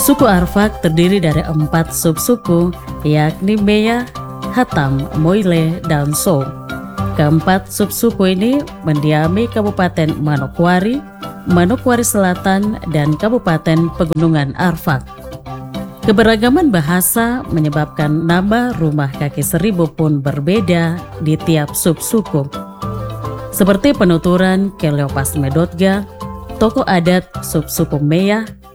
Suku Arfak terdiri dari 4 subsuku, yakni Meya, Hatam, Moyle, dan So. Keempat subsuku ini mendiami Kabupaten Manokwari, Manokwari Selatan, dan Kabupaten Pegunungan Arfak. Keberagaman bahasa menyebabkan nama rumah kaki seribu pun berbeda di tiap subsuku. Seperti penuturan Keleopas Medotga, tokoh adat subsuku Meya